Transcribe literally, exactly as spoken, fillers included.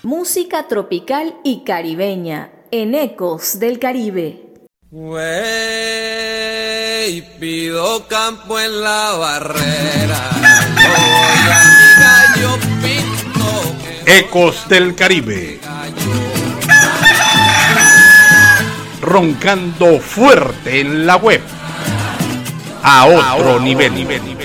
Música tropical y caribeña en Ecos del Caribe. Wey, pido campo en la barrera. Voy a mi gallo pinto. Ecos del Caribe. Roncando fuerte en la web. A otro, a otro nivel. nivel, nivel.